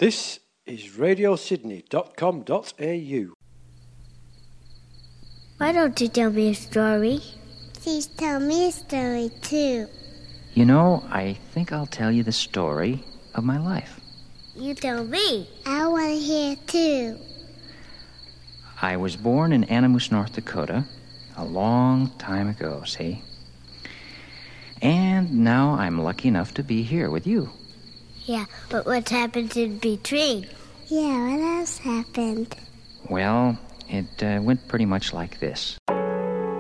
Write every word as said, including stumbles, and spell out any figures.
This is radio sydney dot com dot a u. Why don't you tell me a story? Please tell me a story, too. You know, I think I'll tell you the story of my life. You tell me. I want to hear, too. I was born in Animus, North Dakota, a long time ago, see? And now I'm lucky enough to be here with you. Yeah, but what's happened in between? Yeah, what else happened? Well, it uh, went pretty much like this.